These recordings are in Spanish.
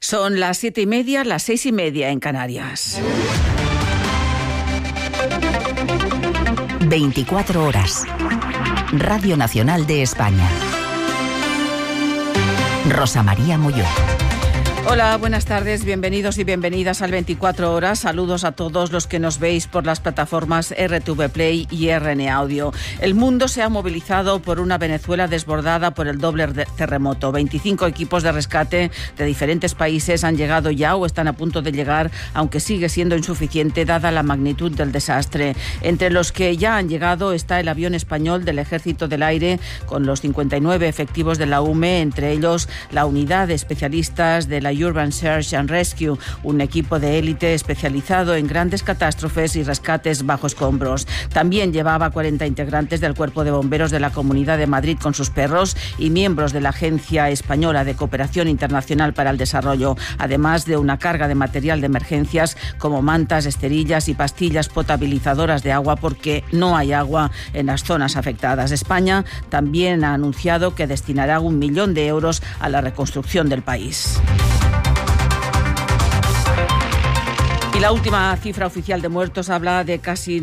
Son las 7:30, las 6:30 en Canarias. 24 horas. Radio Nacional de España. Rosa María Molló. Hola, buenas tardes, bienvenidos y bienvenidas al 24 horas. Saludos a todos los que nos veis por las plataformas RTV Play y RN Audio. El mundo se ha movilizado por una Venezuela desbordada por el doble terremoto. 25 equipos de rescate de diferentes países han llegado ya o están a punto de llegar, aunque sigue siendo insuficiente dada la magnitud del desastre. Entre los que ya han llegado está el avión español del Ejército del Aire con los 59 efectivos de la UME, entre ellos la unidad de especialistas de la Urban Search and Rescue, un equipo de élite especializado en grandes catástrofes y rescates bajo escombros. También llevaba 40 integrantes del Cuerpo de Bomberos de la Comunidad de Madrid con sus perros y miembros de la Agencia Española de Cooperación Internacional para el Desarrollo, además de una carga de material de emergencias como mantas, esterillas y pastillas potabilizadoras de agua porque no hay agua en las zonas afectadas. España también ha anunciado que destinará 1 millón de euros a la reconstrucción del país. Y la última cifra oficial de muertos habla de casi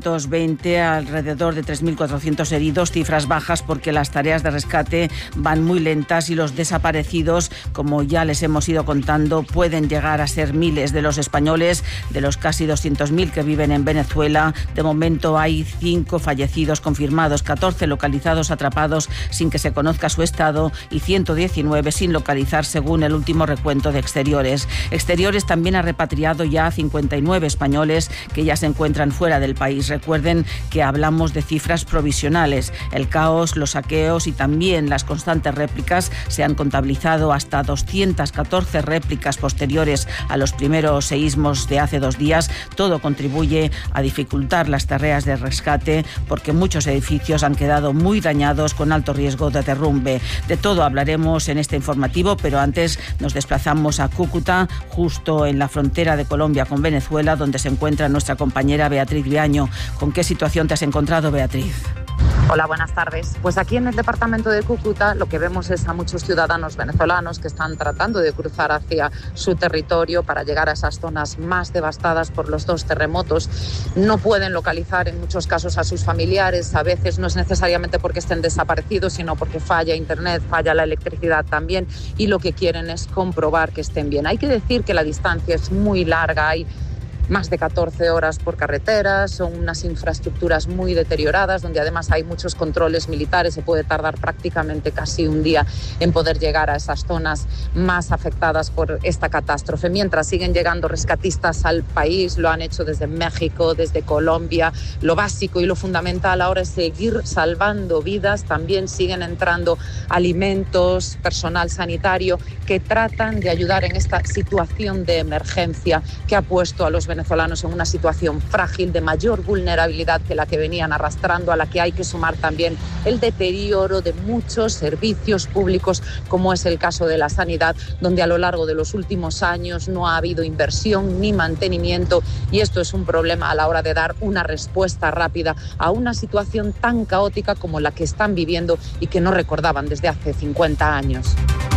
920, alrededor de 3.400 heridos, cifras bajas porque las tareas de rescate van muy lentas y los desaparecidos, como ya les hemos ido contando, pueden llegar a ser miles. De los españoles, de los casi 200.000 que viven en Venezuela, de momento hay 5 fallecidos confirmados, 14 localizados atrapados sin que se conozca su estado y 119 sin localizar según el último recuento de Exteriores. Exteriores también ha repatriado ya 59 españoles que ya se encuentran fuera del país. Recuerden que hablamos de cifras provisionales. El caos, los saqueos y también las constantes réplicas se han contabilizado hasta 214 réplicas posteriores a los primeros seísmos de hace 2 días. Todo contribuye a dificultar las tareas de rescate porque muchos edificios han quedado muy dañados con alto riesgo de derrumbe. De todo hablaremos en este informativo, pero antes nos desplazamos a Cúcuta, justo en la frontera de Colombia con Venezuela, donde se encuentra nuestra compañera Beatriz Viaño. ¿Con qué situación te has encontrado, Beatriz? Hola, buenas tardes. Pues aquí en el departamento de Cúcuta lo que vemos es a muchos ciudadanos venezolanos que están tratando de cruzar hacia su territorio para llegar a esas zonas más devastadas por los 2 terremotos. No pueden localizar en muchos casos a sus familiares, a veces no es necesariamente porque estén desaparecidos, sino porque falla internet, falla la electricidad también, y lo que quieren es comprobar que estén bien. Hay que decir que la distancia es muy larga, hay más de 14 horas por carretera, son unas infraestructuras muy deterioradas, donde además hay muchos controles militares, se puede tardar prácticamente casi un día en poder llegar a esas zonas más afectadas por esta catástrofe. Mientras siguen llegando rescatistas al país, lo han hecho desde México, desde Colombia. Lo básico y lo fundamental ahora es seguir salvando vidas. También siguen entrando alimentos, personal sanitario que tratan de ayudar en esta situación de emergencia que ha puesto a los venezolanos en una situación frágil de mayor vulnerabilidad que la que venían arrastrando, a la que hay que sumar también el deterioro de muchos servicios públicos, como es el caso de la sanidad, donde a lo largo de los últimos años no ha habido inversión ni mantenimiento, y esto es un problema a la hora de dar una respuesta rápida a una situación tan caótica como la que están viviendo y que no recordaban desde hace 50 años.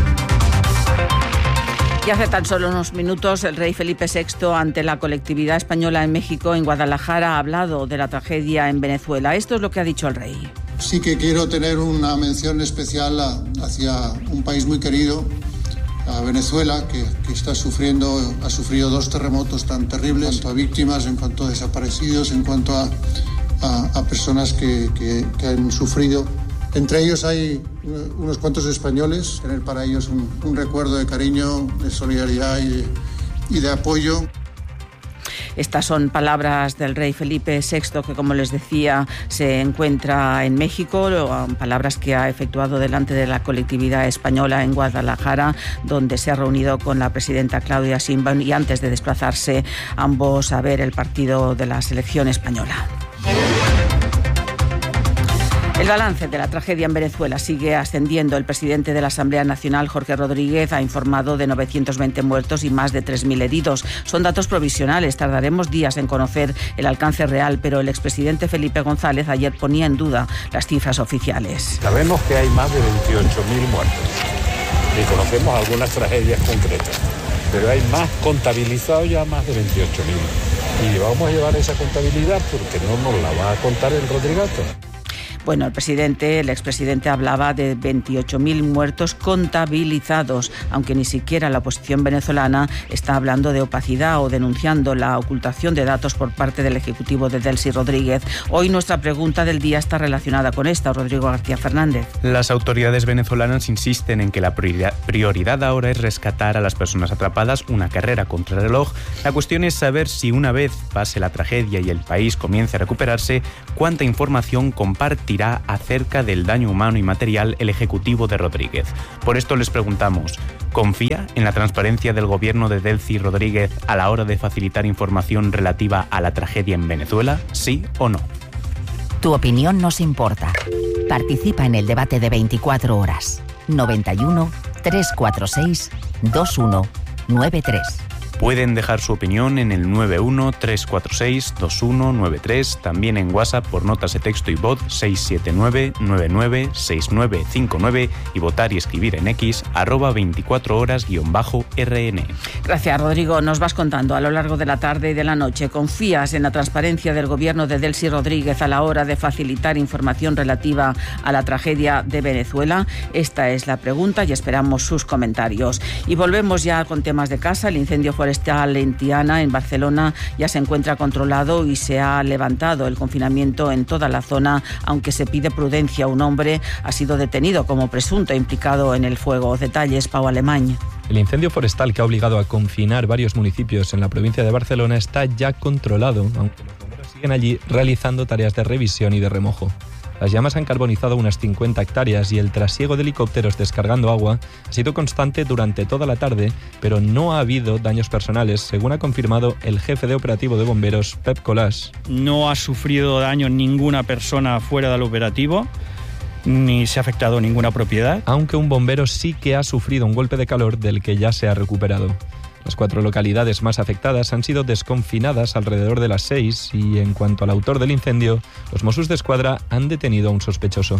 Y hace tan solo unos minutos el rey Felipe VI, ante la colectividad española en México, en Guadalajara, ha hablado de la tragedia en Venezuela. Esto es lo que ha dicho el rey. Sí que quiero tener una mención especial hacia un país muy querido, a Venezuela, que ha sufrido 2 terremotos tan terribles, en cuanto a víctimas, en cuanto a desaparecidos, en cuanto a personas que han sufrido. Entre ellos hay unos cuantos españoles, tener para ellos un recuerdo de cariño, de solidaridad y de apoyo. Estas son palabras del rey Felipe VI, que, como les decía, se encuentra en México, palabras que ha efectuado delante de la colectividad española en Guadalajara, donde se ha reunido con la presidenta Claudia Sheinbaum y antes de desplazarse ambos a ver el partido de la selección española. El balance de la tragedia en Venezuela sigue ascendiendo. El presidente de la Asamblea Nacional, Jorge Rodríguez, ha informado de 920 muertos y más de 3.000 heridos. Son datos provisionales, tardaremos días en conocer el alcance real, pero el expresidente Felipe González ayer ponía en duda las cifras oficiales. Sabemos que hay más de 28.000 muertos y conocemos algunas tragedias concretas. pero hay más contabilizados, ya más de 28.000. Y vamos a llevar esa contabilidad porque no nos la va a contar el Rodrigato. Bueno, el expresidente hablaba de 28.000 muertos contabilizados, aunque ni siquiera la oposición venezolana está hablando de opacidad o denunciando la ocultación de datos por parte del Ejecutivo de Delcy Rodríguez. Hoy nuestra pregunta del día está relacionada con esta, Rodrigo García Fernández. Las autoridades venezolanas insisten en que la prioridad ahora es rescatar a las personas atrapadas, una carrera contra el reloj. La cuestión es saber si una vez pase la tragedia y el país comience a recuperarse, cuánta información compartirá acerca del daño humano y material el Ejecutivo de Rodríguez. Por esto les preguntamos, ¿confía en la transparencia del gobierno de Delcy Rodríguez a la hora de facilitar información relativa a la tragedia en Venezuela? ¿Sí o no? Tu opinión nos importa. Participa en el debate de 24 horas. 91 346 2193. Pueden dejar su opinión en el 91-346-2193, también en WhatsApp por notas de texto y voz 679-996959 y votar y escribir en X @24horas_RN. Gracias, Rodrigo. Nos vas contando a lo largo de la tarde y de la noche. ¿Confías en la transparencia del gobierno de Delcy Rodríguez a la hora de facilitar información relativa a la tragedia de Venezuela? Esta es la pregunta y esperamos sus comentarios. Y volvemos ya con temas de casa. El incendio forestal en Tiana, en Barcelona, ya se encuentra controlado y se ha levantado el confinamiento en toda la zona, aunque se pide prudencia. Un hombre ha sido detenido como presunto implicado en el fuego. Detalles, Pau Alemany. El incendio forestal que ha obligado a confinar varios municipios en la provincia de Barcelona está ya controlado, aunque los bomberos siguen allí realizando tareas de revisión y de remojo. Las llamas han carbonizado unas 50 hectáreas y el trasiego de helicópteros descargando agua ha sido constante durante toda la tarde, pero no ha habido daños personales, según ha confirmado el jefe de operativo de bomberos, Pep Colás. No ha sufrido daño ninguna persona fuera del operativo, ni se ha afectado ninguna propiedad. Aunque un bombero sí que ha sufrido un golpe de calor del que ya se ha recuperado. Las 4 localidades más afectadas han sido desconfinadas alrededor de las 6 y, en cuanto al autor del incendio, los Mossos d'Esquadra han detenido a un sospechoso.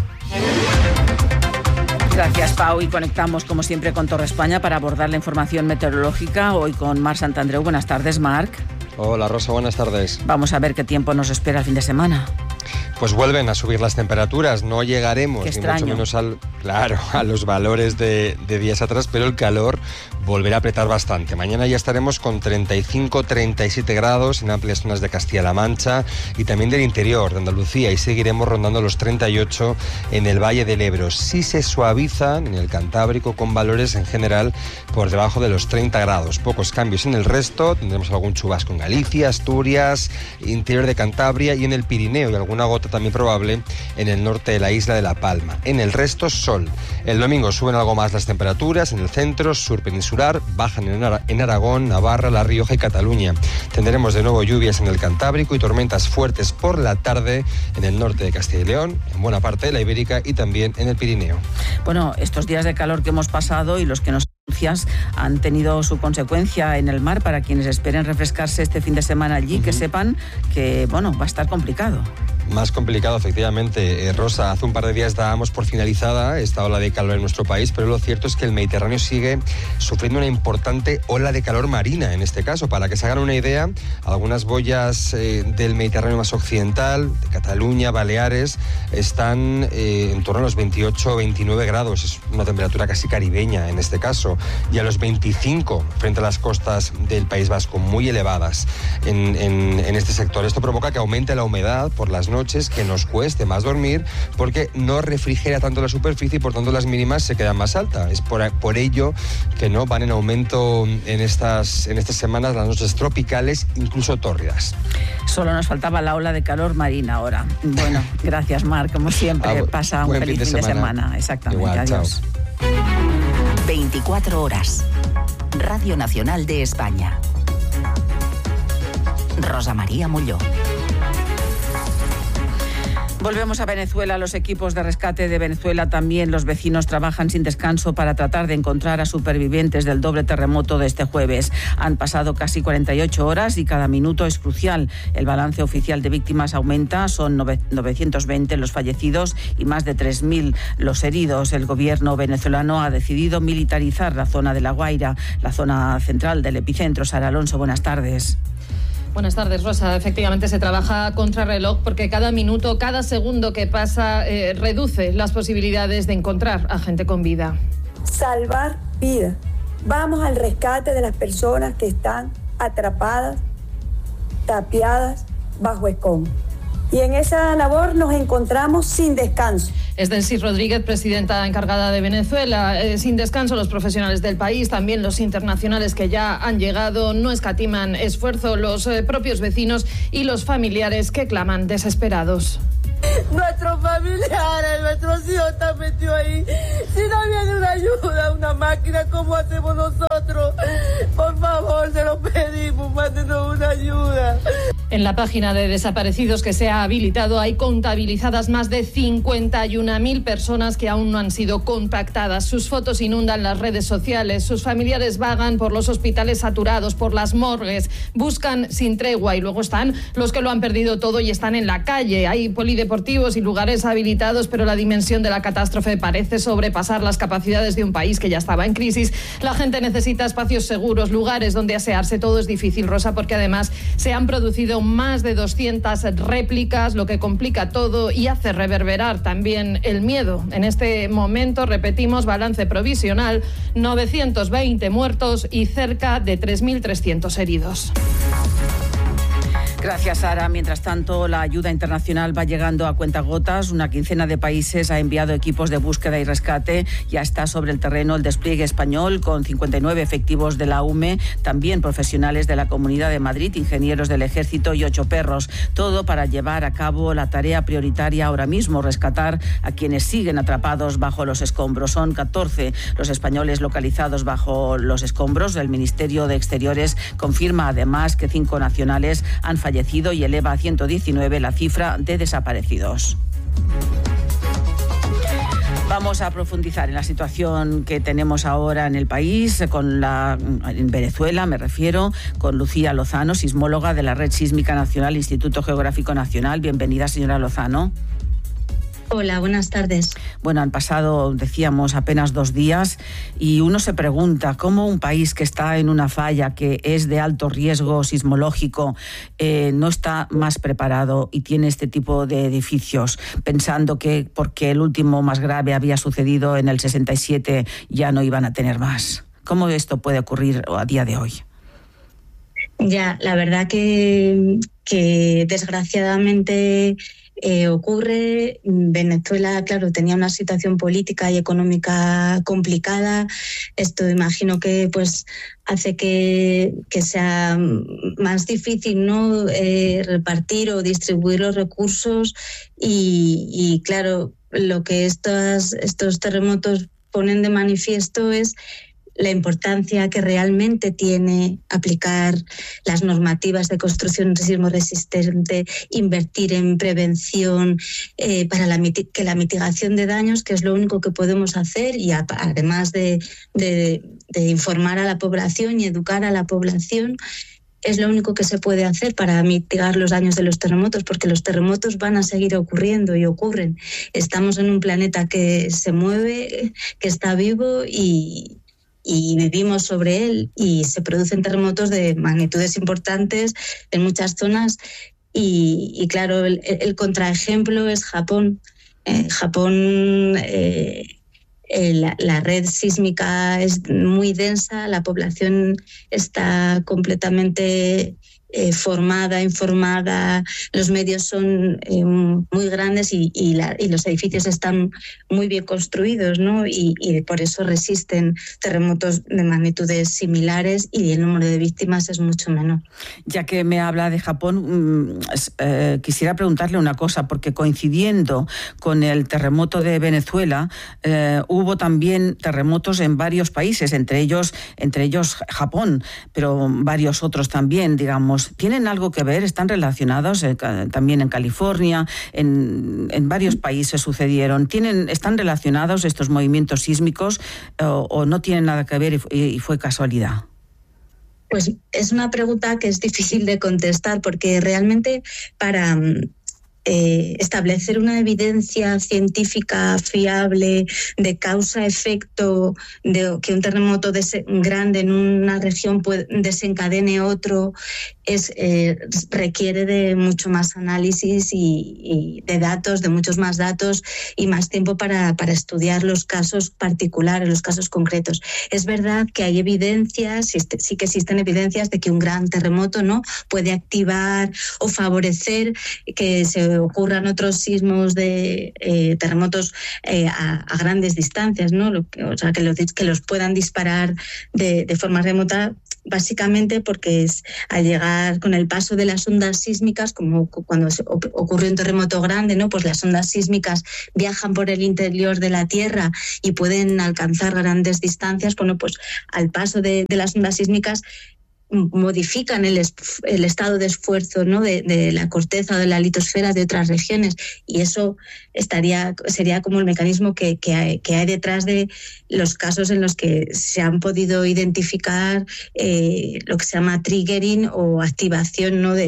Gracias, Pau, y conectamos como siempre con Torre España para abordar la información meteorológica. Hoy con Marc Santandreu. Buenas tardes, Marc. Hola, Rosa, buenas tardes. Vamos a ver qué tiempo nos espera el fin de semana. Pues vuelven a subir las temperaturas, no llegaremos ni mucho menos a los valores de días atrás, pero el calor volverá a apretar bastante. Mañana ya estaremos con 35-37 grados en amplias zonas de Castilla-La Mancha y también del interior de Andalucía, y seguiremos rondando los 38 en el Valle del Ebro. Sí se suavizan en el Cantábrico con valores en general por debajo de los 30 grados. Pocos cambios en el resto, tendremos algún chubasco en Galicia, Asturias, interior de Cantabria y en el Pirineo, y alguna gota también probable en el norte de la isla de La Palma. En el resto, sol. El domingo suben algo más las temperaturas en el centro, sur peninsular, bajan en Aragón, Navarra, La Rioja y Cataluña. Tendremos de nuevo lluvias en el Cantábrico y tormentas fuertes por la tarde en el norte de Castilla y León, en buena parte de la Ibérica y también en el Pirineo. Bueno, estos días de calor que hemos pasado y los que nos han tenido su consecuencia en el mar. Para quienes esperen refrescarse este fin de semana allí, que sepan que, va a estar complicado. Más complicado, efectivamente. Rosa, hace un par de días dábamos por finalizada esta ola de calor en nuestro país, pero lo cierto es que el Mediterráneo sigue sufriendo una importante ola de calor marina, en este caso. Para que se hagan una idea, algunas boyas del Mediterráneo más occidental, de Cataluña, Baleares, están en torno a los 28-29 grados. Es una temperatura casi caribeña en este caso. Y a los 25 frente a las costas del País Vasco, muy elevadas en este sector. Esto provoca que aumente la humedad por las noches, que nos cueste más dormir porque no refrigera tanto la superficie y por tanto las mínimas se quedan más altas. Es por ello que no van en aumento en estas semanas las noches tropicales, incluso tórridas. Solo nos faltaba la ola de calor marina ahora. Bueno, gracias, Marc, como siempre. Pasa un feliz fin de semana. Exactamente. Igual, adiós. Chao. 24 horas. Radio Nacional de España. Rosa María Molló. Volvemos a Venezuela. Los equipos de rescate de Venezuela, también los vecinos, trabajan sin descanso para tratar de encontrar a supervivientes del doble terremoto de este jueves. Han pasado casi 48 horas y cada minuto es crucial. El balance oficial de víctimas aumenta, son 920 los fallecidos y más de 3.000 los heridos. El gobierno venezolano ha decidido militarizar la zona de La Guaira, la zona central del epicentro. Sara Alonso, buenas tardes. Buenas tardes, Rosa. Efectivamente se trabaja contra reloj porque cada minuto, cada segundo que pasa reduce las posibilidades de encontrar a gente con vida. Salvar vidas. Vamos al rescate de las personas que están atrapadas, tapiadas bajo escombros. Y en esa labor nos encontramos sin descanso. Es Delcy Rodríguez, presidenta encargada de Venezuela. Sin descanso los profesionales del país, también los internacionales que ya han llegado, no escatiman esfuerzo, los propios vecinos y los familiares que claman desesperados. Nuestros familiares, nuestros hijos están metidos ahí. Si no viene una ayuda, una máquina, ¿cómo hacemos nosotros? Por favor, se lo pedimos, mándenos una ayuda. En la página de desaparecidos que se ha habilitado hay contabilizadas más de 51.000 personas que aún no han sido contactadas. Sus fotos inundan las redes sociales, sus familiares vagan por los hospitales saturados, por las morgues, buscan sin tregua, y luego están los que lo han perdido todo y están en la calle. Hay polideportivos y lugares habilitados, pero la dimensión de la catástrofe parece sobrepasar las capacidades de un país que ya estaba en crisis. La gente necesita espacios seguros, lugares donde asearse. Todo es difícil, Rosa, porque además se han producido más de 200 réplicas, lo que complica todo y hace reverberar también el miedo. En este momento, repetimos, balance provisional, 920 muertos y cerca de 3.300 heridos. Gracias, Sara. Mientras tanto, la ayuda internacional va llegando a cuentagotas. Una quincena de países ha enviado equipos de búsqueda y rescate. Ya está sobre el terreno el despliegue español, con 59 efectivos de la UME, también profesionales de la Comunidad de Madrid, ingenieros del Ejército y 8 perros. Todo para llevar a cabo la tarea prioritaria ahora mismo, rescatar a quienes siguen atrapados bajo los escombros. Son 14 los españoles localizados bajo los escombros. El Ministerio de Exteriores confirma además que 5 nacionales han fallecido y eleva a 119 la cifra de desaparecidos. Vamos a profundizar en la situación que tenemos ahora en el país, en Venezuela me refiero, con Lucía Lozano, sismóloga de la Red Sísmica Nacional, Instituto Geográfico Nacional. Bienvenida, señora Lozano. Hola, buenas tardes. Bueno, han pasado, decíamos, apenas 2 días y uno se pregunta cómo un país que está en una falla que es de alto riesgo sismológico no está más preparado y tiene este tipo de edificios, pensando que porque el último más grave había sucedido en el 67 ya no iban a tener más. ¿Cómo esto puede ocurrir a día de hoy? Ya, la verdad que desgraciadamente ocurre. Venezuela, claro, tenía una situación política y económica complicada. Esto imagino que pues hace que sea más difícil, ¿no?, repartir o distribuir los recursos y claro, lo que estos terremotos ponen de manifiesto es la importancia que realmente tiene aplicar las normativas de construcción sismo resistente, invertir en prevención para que la mitigación de daños, que es lo único que podemos hacer, y además de informar a la población y educar a la población, es lo único que se puede hacer para mitigar los daños de los terremotos, porque los terremotos van a seguir ocurriendo y ocurren. Estamos en un planeta que se mueve, que está vivo y vivimos sobre él, y se producen terremotos de magnitudes importantes en muchas zonas y claro, el contraejemplo es Japón. Japón, la red sísmica es muy densa, la población está completamente formada, informada, los medios son muy grandes y los edificios están muy bien construidos, ¿no? Y por eso resisten terremotos de magnitudes similares y el número de víctimas es mucho menor. Ya que me habla de Japón, quisiera preguntarle una cosa, porque coincidiendo con el terremoto de Venezuela, hubo también terremotos en varios países, entre ellos Japón, pero varios otros también, digamos, sismos, ¿tienen algo que ver? ¿Están relacionados? También en California, en varios países sucedieron. ¿Están relacionados estos movimientos sísmicos o no tienen nada que ver y fue casualidad? Pues es una pregunta que es difícil de contestar, porque realmente para establecer una evidencia científica fiable de causa-efecto, de que un terremoto grande en una región desencadene otro, requiere de mucho más análisis y de datos, de muchos más datos y más tiempo para estudiar los casos particulares, los casos concretos. Es verdad que hay evidencias, sí que existen evidencias de que un gran terremoto, ¿no?, puede activar o favorecer que se ocurran otros sismos de terremotos a grandes distancias, ¿no? O sea, que los puedan disparar de forma remota, básicamente porque al llegar con el paso de las ondas sísmicas, como cuando ocurre un terremoto grande, ¿no?, pues las ondas sísmicas viajan por el interior de la Tierra y pueden alcanzar grandes distancias. Bueno, pues al paso de las ondas sísmicas modifican el estado de esfuerzo, ¿no?, de la corteza o de la litosfera de otras regiones, y eso sería como el mecanismo que hay detrás de los casos en los que se han podido identificar lo que se llama triggering o activación, ¿no?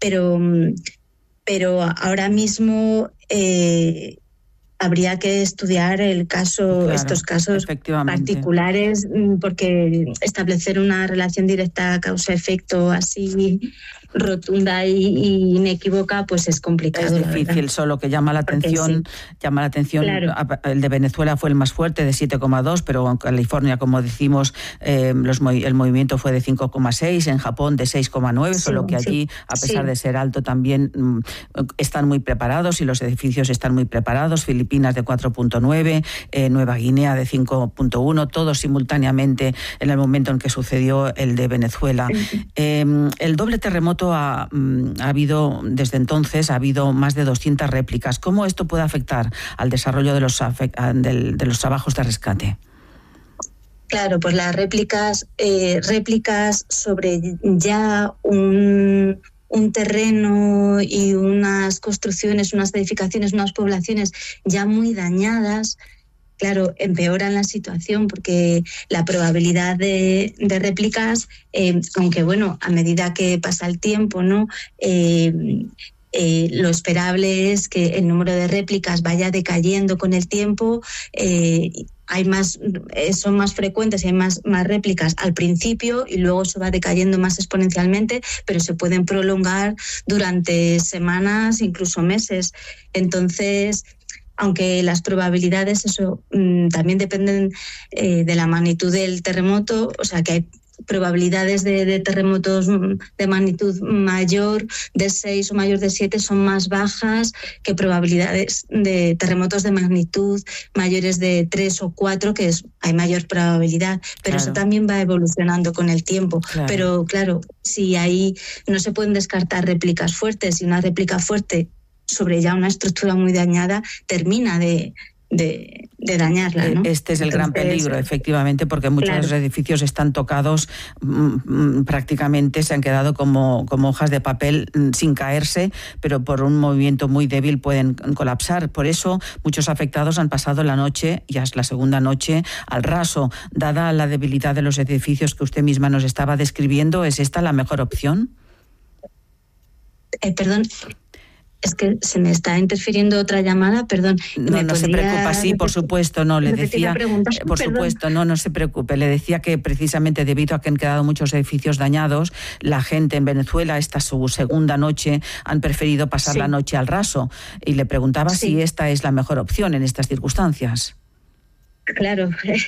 Pero ahora mismo habría que estudiar estos casos particulares, porque establecer una relación directa causa-efecto así rotunda y inequívoca, pues es complicado. Es difícil, solo que llama la atención. Claro. El de Venezuela fue el más fuerte, de 7,2, pero en California, como decimos, el movimiento fue de 5,6, en Japón de 6,9, solo que allí, a pesar de ser alto, también están muy preparados y los edificios están muy preparados. Filipinas de 4,9, Nueva Guinea de 5,1, todos simultáneamente en el momento en que sucedió el de Venezuela. El doble terremoto ha habido, desde entonces, ha habido más de 200 réplicas. ¿Cómo esto puede afectar al desarrollo de los trabajos de rescate? Claro, pues las réplicas sobre ya un terreno y unas construcciones, unas edificaciones, unas poblaciones ya muy dañadas, claro, empeoran la situación, porque la probabilidad de réplicas, aunque bueno, a medida que pasa el tiempo, ¿no?, lo esperable es que el número de réplicas vaya decayendo con el tiempo. Son más frecuentes y hay más réplicas al principio, y luego se va decayendo más exponencialmente, pero se pueden prolongar durante semanas, incluso meses. Entonces, aunque las probabilidades también dependen de la magnitud del terremoto, o sea que hay probabilidades de terremotos de magnitud mayor de 6 o mayor de 7 son más bajas que probabilidades de terremotos de magnitud mayores de 3 o 4, que hay mayor probabilidad, pero eso también va evolucionando con el tiempo. Pero claro, si ahí no se pueden descartar réplicas fuertes, y una réplica fuerte sobre ya una estructura muy dañada termina de dañarla, ¿no? Este es el gran peligro, efectivamente, porque muchos de los edificios están tocados, prácticamente se han quedado como hojas de papel sin caerse, pero por un movimiento muy débil pueden colapsar. Por eso muchos afectados han pasado la noche, ya es la segunda noche, al raso. Dada la debilidad de los edificios que usted misma nos estaba describiendo, ¿es esta la mejor opción? Perdón. Es que se me está interfiriendo otra llamada, perdón. No se preocupa, sí, por supuesto, no, le decía, por supuesto, no se preocupe, le decía que precisamente debido a que han quedado muchos edificios dañados, la gente en Venezuela, esta es su segunda noche, han preferido pasar la noche al raso, y le preguntaba si esta es la mejor opción en estas circunstancias. Claro,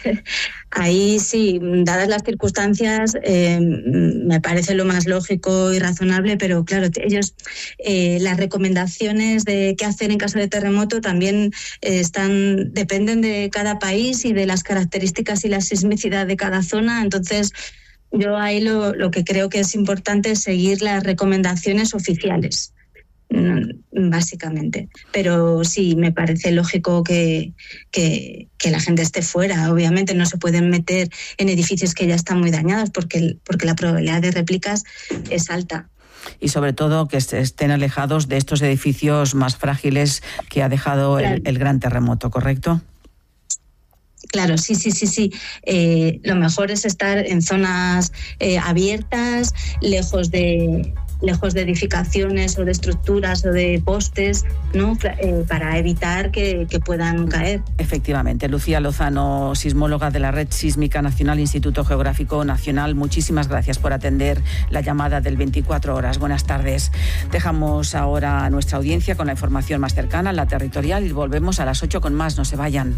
ahí sí, dadas las circunstancias, me parece lo más lógico y razonable, pero claro, ellos, las recomendaciones de qué hacer en caso de terremoto también dependen de cada país y de las características y la sismicidad de cada zona. Entonces, yo ahí lo que creo que es importante es seguir las recomendaciones oficiales, básicamente. Pero sí, me parece lógico que la gente esté fuera. Obviamente no se pueden meter en edificios que ya están muy dañados, porque la probabilidad de réplicas es alta. Y sobre todo que estén alejados de estos edificios más frágiles que ha dejado el gran terremoto, ¿correcto? Claro, sí. Lo mejor es estar en zonas abiertas, lejos de edificaciones o de estructuras o de postes, ¿no? Para evitar que puedan caer. Efectivamente. Lucía Lozano, sismóloga de la Red Sísmica Nacional, Instituto Geográfico Nacional, muchísimas gracias por atender la llamada del 24 horas. Buenas tardes. Dejamos ahora a nuestra audiencia con la información más cercana, la territorial, y volvemos a las 8 con más. No se vayan.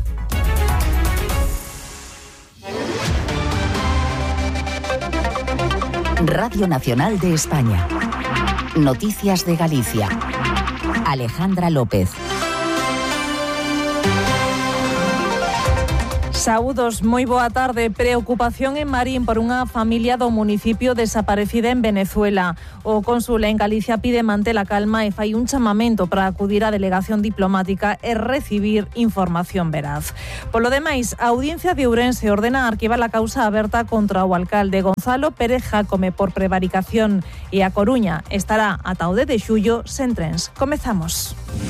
Radio Nacional de España. Noticias de Galicia. Alejandra López. Saúdos, moi boa tarde. Preocupación en Marín por unha familia do municipio desaparecida en Venezuela. O cónsul en Galicia pide manter a calma e fai un chamamento para acudir á delegación diplomática e recibir información veraz. Polo demais, a Audiencia de Ourense ordena arquivar a causa aberta contra o alcalde Gonzalo Pérez Jácome por prevaricación e a Coruña estará ata o 10 de xullo sen trens. Comezamos.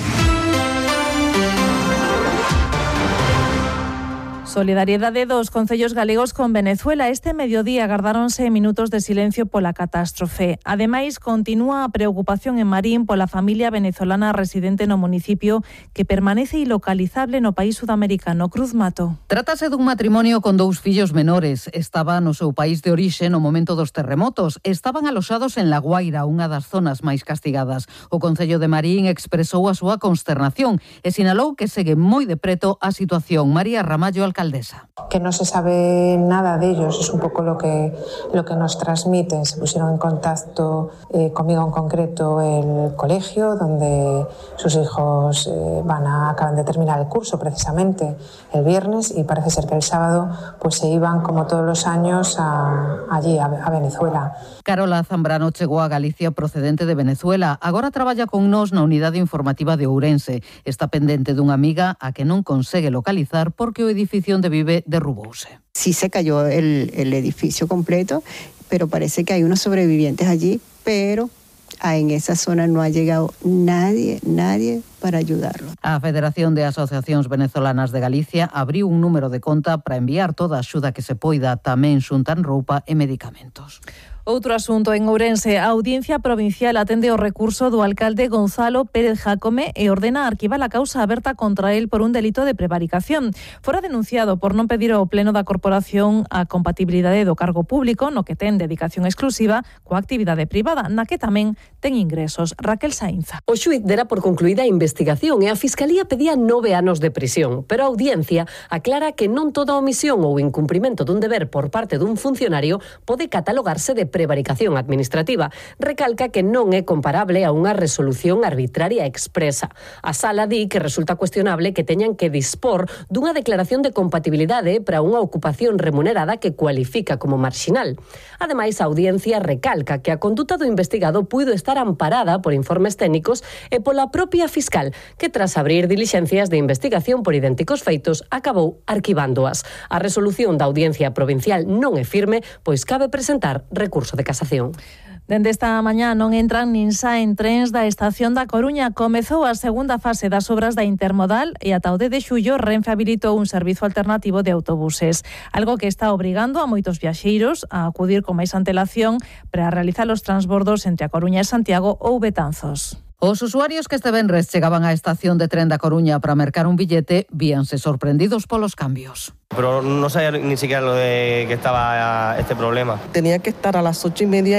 Solidariedade dos concellos galegos con Venezuela. Este mediodía agardáronse minutos de silencio pola catástrofe. Ademais, continúa a preocupación en Marín pola familia venezolana residente no municipio que permanece ilocalizable no país sudamericano. Cruz Mato. Trátase dun matrimonio con 2 fillos menores. Estaba no seu país de orixe no momento dos terremotos. Estaban aloxados en La Guaira, unha das zonas máis castigadas. O Concello de Marín expresou a súa consternación e sinalou que segue moi de preto a situación. María Ramallo, alcaldesa. Que no se sabe nada de ellos, es un poco lo que nos transmiten. Se pusieron en contacto conmigo en concreto el colegio donde sus hijos acaban de terminar el curso precisamente el viernes, y parece ser que el sábado pues se iban como todos los años allí a Venezuela. Carola Zambrano chegou a Galicia procedente de Venezuela. Agora traballa con nós na unidade informativa de Ourense. Está pendente dunha amiga a que non consegue localizar porque o edificio onde vive derrubouse. Sí se cayó el edificio completo, pero parece que hay unos sobrevivientes allí, pero en esa zona no ha llegado nadie para ayudarlo. A Federación de Asociacións Venezolanas de Galicia abriu un número de conta para enviar toda a axuda que se poida, tamén xuntan roupa e medicamentos. Outro asunto en Ourense. A Audiencia Provincial atende o recurso do alcalde Gonzalo Pérez Jácome e ordena arquivar a causa aberta contra él por un delito de prevaricación. Fora denunciado por non pedir ao Pleno da Corporación a compatibilidade do cargo público, no que ten dedicación exclusiva, coa actividade privada, na que tamén ten ingresos. Raquel Sainza. O xuíz dera por concluída a investigación e a Fiscalía pedía 9 anos de prisión, pero a Audiencia aclara que non toda omisión ou incumprimento dun deber por parte dun funcionario pode catalogarse de prevaricación administrativa. Recalca que non é comparable a unha resolución arbitraria expresa. A sala di que resulta cuestionable que teñan que dispor dunha declaración de compatibilidade para unha ocupación remunerada que cualifica como marxinal. Ademais, a Audiencia recalca que a conduta do investigado puido estar amparada por informes técnicos e pola propia fiscal, que tras abrir dilixencias de investigación por idénticos feitos, acabou arquivándoas. A resolución da Audiencia Provincial non é firme, pois cabe presentar recurso de casación. Dende esta mañá non entran nin saen trens da estación da Coruña. Comezou a segunda fase das obras da Intermodal e ata o 10 de xullo Renfe habilitou un servizo alternativo de autobuses, algo que está obrigando a moitos viaxeiros a acudir con máis antelación para realizar os transbordos entre a Coruña e Santiago ou Betanzos. Os usuarios que este venres chegaban á estación de tren da Coruña para mercar un billete víanse sorprendidos polos cambios. Pero no sabía ni siquiera lo de que estaba este problema. Tenía que estar a las 8:30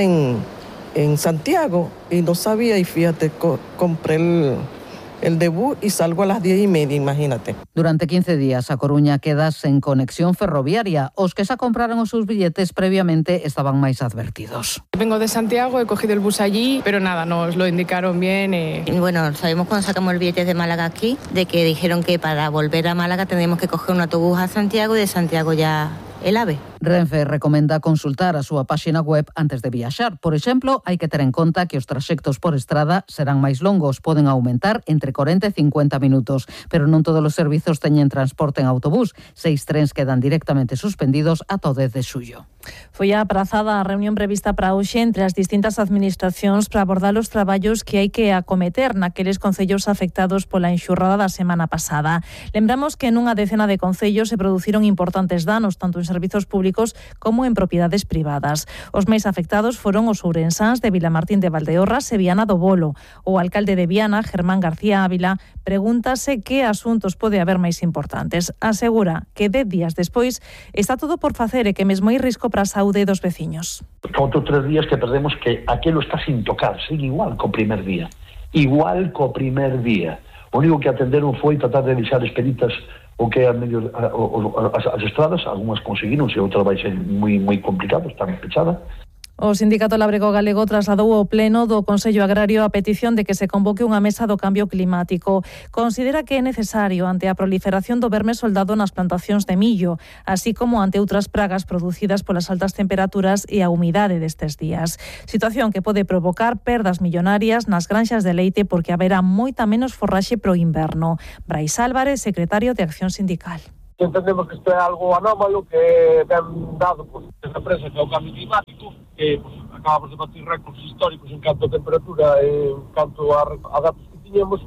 en Santiago y no sabía, y fíjate, compré el debut y salgo a las 10:30, imagínate. Durante 15 días a Coruña queda sen conexión ferroviaria. Os que xa compraron os seus billetes previamente estaban máis advertidos. Vengo de Santiago, he cogido el bus allí, pero nada, nos lo indicaron bien. Bueno, sabemos cuando sacamos el billete de Málaga aquí, de que dijeron que para volver a Málaga tendríamos que coger un autobús a Santiago y de Santiago ya el AVE. Renfe recomenda consultar a súa páxina web antes de viaxar. Por exemplo, hai que ter en conta que os traxectos por estrada serán máis longos, poden aumentar entre 40 e 50 minutos, pero non todos os servizos teñen transporte en autobús. 6 trens quedan directamente suspendidos ata o 10 de xullo. Foi aprazada a reunión prevista para hoxe entre as distintas administracións para abordar os traballos que hai que acometer naqueles concellos afectados pola enxurrada da semana pasada. Lembramos que nunha decena de concellos se produciron importantes danos, tanto en servizos públicos como en propiedades privadas. Os máis afectados foron os ourensáns de Vilamartín de Valdeorras e Viana do Bolo. O alcalde de Viana, Germán García Ávila, pregúntase que asuntos pode haber máis importantes. Asegura que 10 días despois está todo por facer e que mesmo hai risco para a saúde dos veciños. Outros 3 días que perdemos que aquilo está sin tocar, sigue igual co primer día. Igual co primer día. O único que atenderon foi tratar de deixar expeditas o que é as estradas, algunhas conseguiron, e outras vai ser moi complicado, están pechadas. O Sindicato Lábrego Galego trasladou ao Pleno do Consello Agrario a petición de que se convoque unha mesa do cambio climático. Considera que é necesario ante a proliferación do verme soldado nas plantacións de millo, así como ante outras pragas producidas polas altas temperaturas e a humidade destes días. Situación que pode provocar perdas millonarias nas granxas de leite porque haberá moita menos forraxe pro inverno. Brais Álvarez, secretario de Acción Sindical. Entendemos que isto é algo anómalo que ben dado por esta empresa que é o cambio climático, que acabamos de batir récords históricos en canto a temperatura e en canto a datos que tiñemos.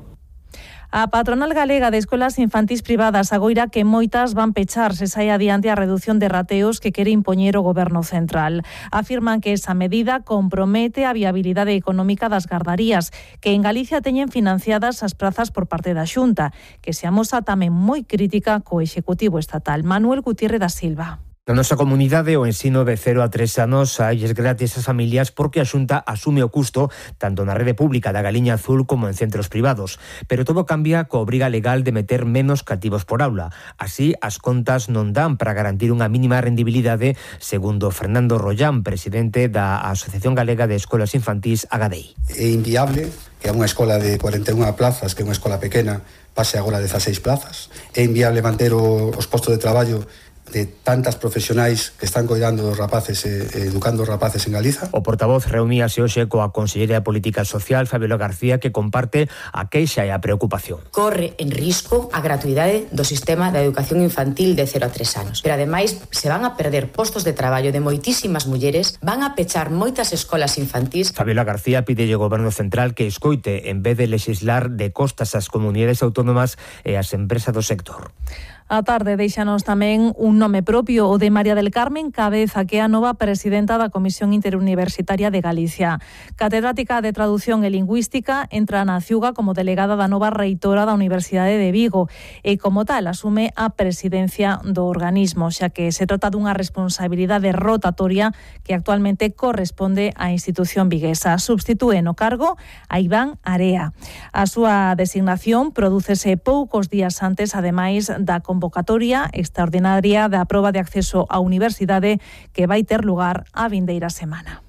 A patronal galega de escolas infantís privadas agoira que moitas van pechar se sai adiante a reducción de rateos que quere impoñer o goberno central. Afirman que esa medida compromete a viabilidade económica das gardarías, que en Galicia teñen financiadas as prazas por parte da Xunta, que se amosa tamén moi crítica co Executivo estatal. Manuel Gutiérrez da Silva. Na nosa comunidade o ensino de 0 a 3 anos é gratis ás familias porque a Xunta asume o custo tanto na rede pública da Galiña Azul como en centros privados. Pero todo cambia coa obriga legal de meter menos cativos por aula. Así, as contas non dan para garantir unha mínima rendibilidade, segundo Fernando Rollán, presidente da Asociación Galega de Escolas Infantís, AGADEI. É inviable que a unha escola de 41 plazas, que é unha escola pequena, pase agora a 16 plazas. É inviable manter os postos de traballo de tantas profesionais que están coidando dos rapaces e educando os rapaces en Galiza. O portavoz reuníase hoxe coa Conselleira de Política Social, Fabiola García, que comparte a queixa e a preocupación. Corre en risco a gratuidade do sistema de educación infantil de 0 a 3 anos. Pero ademais se van a perder postos de traballo de moitísimas mulleres, van a pechar moitas escolas infantís. Fabiola García pide ao Goberno Central que escoite en vez de legislar de costas ás comunidades autónomas e ás empresas do sector. A tarde deixanos tamén un nome propio, o de María del Carmen Cabeza, que é a nova presidenta da Comisión Interuniversitaria de Galicia. Catedrática de Traducción e Lingüística, entra na Ciuga como delegada da nova reitora da Universidade de Vigo e como tal asume a presidencia do organismo, xa que se trata dunha responsabilidade rotatoria que actualmente corresponde á institución viguesa. Substitúe no cargo a Iván Area. A súa designación prodúcese poucos días antes, ademais da convocatoria extraordinaria da proba de acceso á universidade que vai ter lugar a vindeira semana.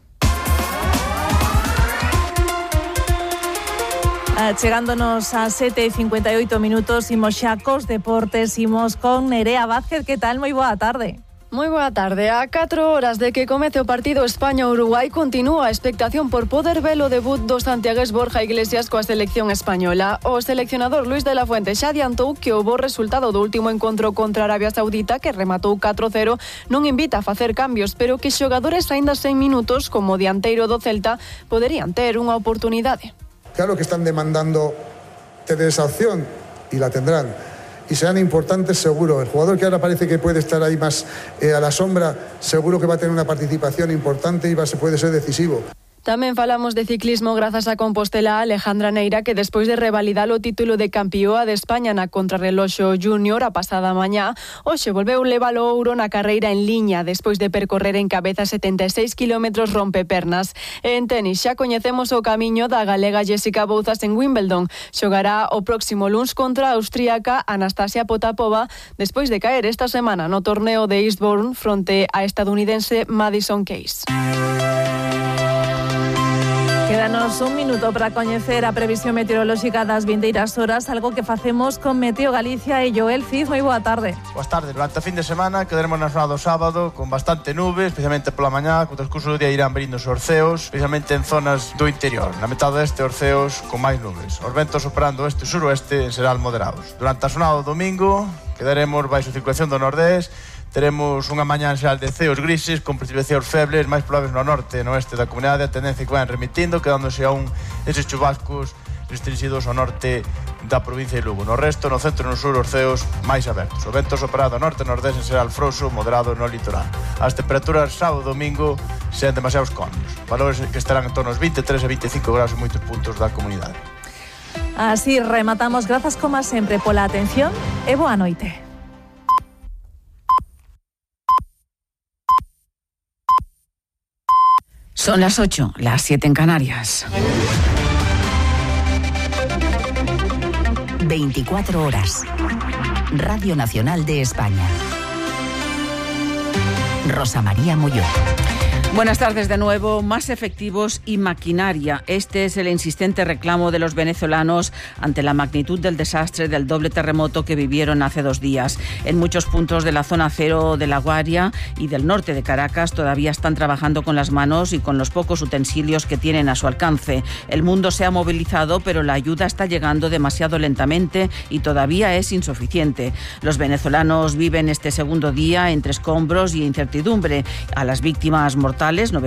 Chegándonos a 7:58 minutos, imos xa cos deportes, imos con Nerea Vázquez. Que tal? Moi boa tarde. Moi boa tarde. A 4 horas de que comece o partido España-Uruguai continúa a expectación por poder ver o debut do santiagués Borja Iglesias coa selección española. O seleccionador Luis de la Fuente xa adiantou que o bo resultado do último encontro contra Arabia Saudita, que rematou 4-0, non invita a facer cambios, pero que xogadores aínda sen minutos, como o dianteiro do Celta, poderían ter unha oportunidade. Claro que están demandando tener esa opción y la tendrán. Y serán importantes seguro. El jugador que ahora parece que puede estar ahí más a la sombra, seguro que va a tener una participación importante y puede ser decisivo. Tamén falamos de ciclismo grazas a Compostela Alejandra Neira, que despois de revalidar o título de campioa de España na contrarreloxo júnior a pasada mañá, hoxe volveu levar o ouro na carreira en liña despois de percorrer en cabeza 76 kilómetros rompepernas. En tenis xa coñecemos o camiño da galega Jessica Bouzas en Wimbledon. Xogará o próximo luns contra a austríaca Anastasia Potapova despois de caer esta semana no torneo de Eastbourne fronte a estadounidense Madison Keys. Quédanos un minuto para coñecer a previsión meteorolóxica das vindeiras horas, algo que facemos con Meteo Galicia e Joel Cid. Moi boa tarde. Boas tardes. Durante a fin de semana quedaremos na zona do sábado con bastante nube, especialmente pola mañá. Co transcurso do día irán abrindo os orceos, especialmente en zonas do interior. Na metade deste orceos con máis nubes. Os ventos operando oeste e suroeste serán moderados. Durante a zona do domingo quedaremos baixo circulación do nordés. Teremos unha mañá en xeral de ceos grises con precipitacións febles máis probables no norte e no oeste da comunidade, a tendencia que van remitindo, quedándose aún eses chubascos restringidos ao norte da provincia de Lugo. No resto, no centro e no sur, os ceos máis abertos. O vento soprado norte e nordés en xeral frouxo, moderado no litoral. As temperaturas sábado e domingo serán demasiados cómodos. Valores que estarán en torno aos 23 e 25 graus en moitos puntos da comunidade. Así rematamos. Grazas como sempre pola atención e boa noite. Son las 8, las 7 en Canarias. 24 horas. Radio Nacional de España. Rosa María Molló. Buenas tardes de nuevo. Más efectivos y maquinaria. Este es el insistente reclamo de los venezolanos ante la magnitud del desastre del doble terremoto que vivieron hace 2 días. En muchos puntos de la zona cero de La Guaira y del norte de Caracas todavía están trabajando con las manos y con los pocos utensilios que tienen a su alcance. El mundo se ha movilizado, pero la ayuda está llegando demasiado lentamente y todavía es insuficiente. Los venezolanos viven este segundo día entre escombros y incertidumbre. A las víctimas mortales,